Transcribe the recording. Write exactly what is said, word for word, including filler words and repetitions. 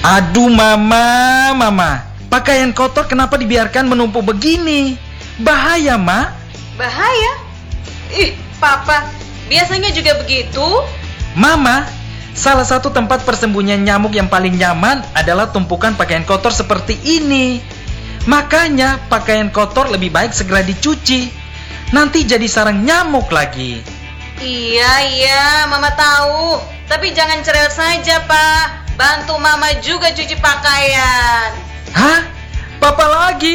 Aduh mama, mama, pakaian kotor kenapa dibiarkan menumpuk begini? Bahaya, Mak. Bahaya? Ih, Papa, biasanya juga begitu. Mama, salah satu tempat persembunyian nyamuk yang paling nyaman adalah tumpukan pakaian kotor seperti ini. Makanya pakaian kotor lebih baik segera dicuci. Nanti jadi sarang nyamuk lagi. Iya, iya, Mama tahu. Tapi jangan cerewet saja, Pak. Bantu Mama juga cuci pakaian. Hah? Papa lagi?